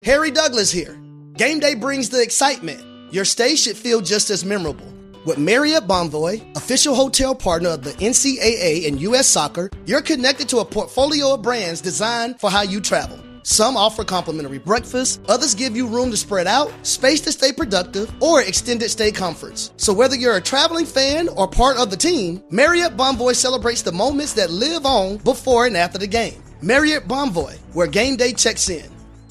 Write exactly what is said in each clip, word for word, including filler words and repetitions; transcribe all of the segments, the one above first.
Harry Douglas here. Game day brings the excitement. Your stay should feel just as memorable. With Marriott Bonvoy, official hotel partner of the N C double A and U S Soccer, you're connected to a portfolio of brands designed for how you travel. Some offer complimentary breakfast, others give you room to spread out, space to stay productive, or extended stay comforts. So whether you're a traveling fan or part of the team, Marriott Bonvoy celebrates the moments that live on before and after the game. Marriott Bonvoy, where game day checks in.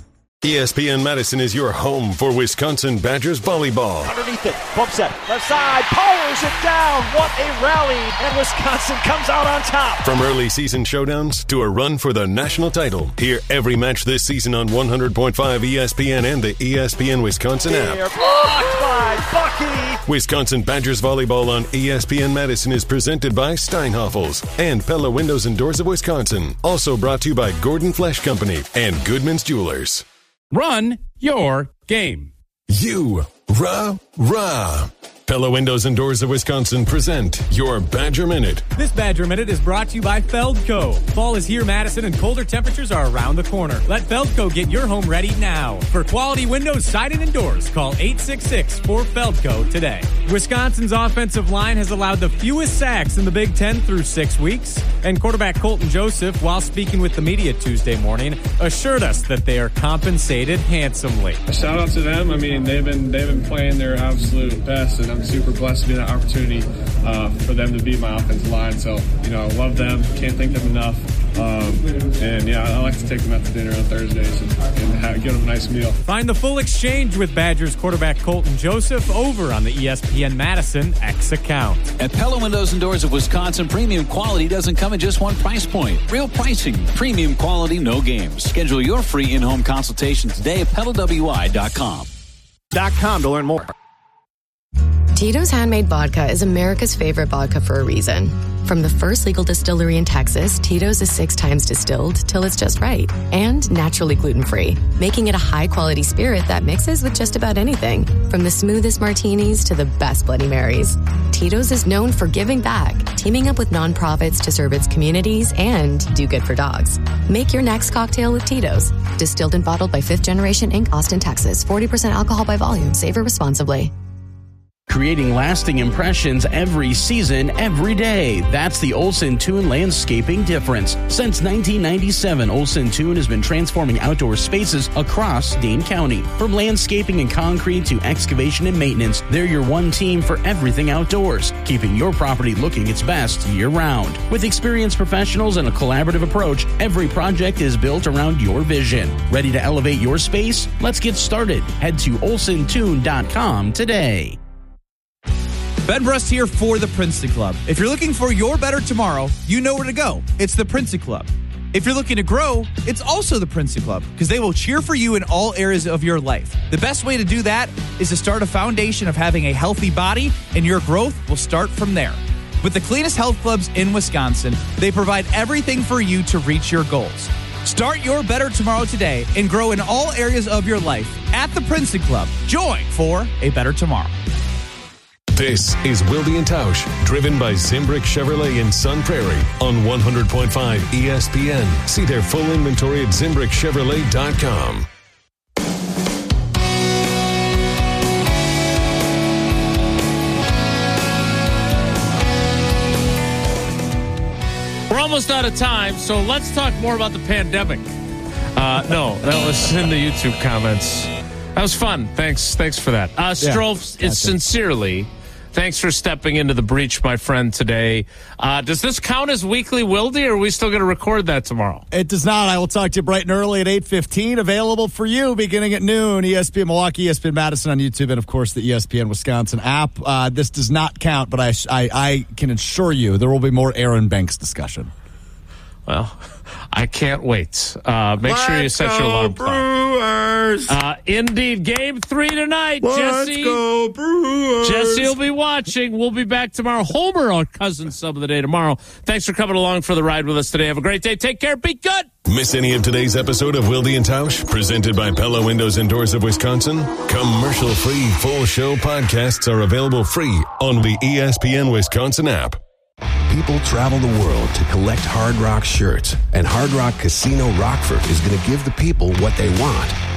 E S P N Madison is your home for Wisconsin Badgers volleyball. Underneath it, bump set, left side, powers it down. What a rally, and Wisconsin comes out on top. From early season showdowns to a run for the national title, hear every match this season on one hundred point five E S P N and the E S P N Wisconsin app. Here, blocked by Bucky. Wisconsin Badgers volleyball on E S P N Madison is presented by Steinhoffels and Pella Windows and Doors of Wisconsin. Also brought to you by Gordon Flesh Company and Goodman's Jewelers. Run your game. You, rah, rah. Pella Windows and Doors of Wisconsin present your Badger Minute. This Badger Minute is brought to you by Feldco. Fall is here, Madison, and colder temperatures are around the corner. Let Feldco get your home ready now. For quality windows, siding, and doors, call eight six six, four, Feldco today. Wisconsin's offensive line has allowed the fewest sacks in the Big Ten through six weeks. And quarterback Colton Joseph, while speaking with the media Tuesday morning, assured us that they are compensated handsomely. A shout out to them. I mean, they've been they've been playing their absolute best, and I'm super blessed to be that opportunity uh, for them to be my offensive line. So, you know, I love them. Can't thank them enough. Um, and, yeah, I like to take them out to dinner on Thursdays and, and have, give them a nice meal. Find the full exchange with Badgers quarterback Colton Joseph over on the E S P N Madison X account. At Pella Windows and Doors of Wisconsin, premium quality doesn't come at just one price point. Real pricing, premium quality, no games. Schedule your free in-home consultation today at Pella W I dot com. Dot com to learn more. Tito's Handmade Vodka is America's favorite vodka for a reason. From the first legal distillery in Texas, Tito's is six times distilled till it's just right. And naturally gluten-free, making it a high-quality spirit that mixes with just about anything. From the smoothest martinis to the best Bloody Marys. Tito's is known for giving back, teaming up with nonprofits to serve its communities and do good for dogs. Make your next cocktail with Tito's. Distilled and bottled by Fifth Generation Incorporated, Austin, Texas. forty percent alcohol by volume. Savor responsibly. Creating lasting impressions every season, every day. That's the Olson Toon landscaping difference. Since nineteen ninety-seven, Olson Toon has been transforming outdoor spaces across Dane County. From landscaping and concrete to excavation and maintenance, they're your one team for everything outdoors, keeping your property looking its best year-round. With experienced professionals and a collaborative approach, every project is built around your vision. Ready to elevate your space? Let's get started. Head to olson toon dot com today. Ben Brust here for the Princeton Club. If you're looking for your better tomorrow, you know where to go. It's the Princeton Club. If you're looking to grow, it's also the Princeton Club because they will cheer for you in all areas of your life. The best way to do that is to start a foundation of having a healthy body, and your growth will start from there. With the cleanest health clubs in Wisconsin, they provide everything for you to reach your goals. Start your better tomorrow today and grow in all areas of your life at the Princeton Club. Join for a better tomorrow. This is Wilde and Tausch, driven by Zimbrick Chevrolet in Sun Prairie on one hundred point five E S P N. See their full inventory at zimbrick chevrolet dot com. We're almost out of time, so let's talk more about the pandemic. Uh, no, that was in the YouTube comments. That was fun. Thanks, thanks for that. Uh, Strofe, yeah, it's sincerely. Thanks for stepping into the breach, my friend, today. Uh, does this count as weekly Wilde, or are we still going to record that tomorrow? It does not. I will talk to you bright and early at eight fifteen. Available for you beginning at noon. E S P N Milwaukee, E S P N Madison on YouTube, and, of course, the E S P N Wisconsin app. Uh, this does not count, but I, I, I can assure you there will be more Aaron Banks discussion. Well, I can't wait. Uh, make Let's sure you set your alarm clock. Brewers. Uh, indeed, game three tonight, Let's Jesse. go Brewers. Jesse will be watching. We'll be back tomorrow. Homer, our cousin sub of the day tomorrow. Thanks for coming along for the ride with us today. Have a great day. Take care. Be good. Miss any of today's episode of Wilde and Tausch, presented by Pella Windows and Doors of Wisconsin? Commercial-free full show podcasts are available free on the E S P N Wisconsin app. People travel the world to collect Hard Rock shirts, and Hard Rock Casino Rockford is going to give the people what they want.